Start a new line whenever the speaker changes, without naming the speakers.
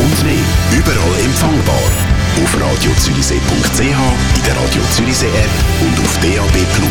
und mehr. Überall empfangbar. Auf radiozürichsee.ch, in der Radio Zürichsee App und auf DAB+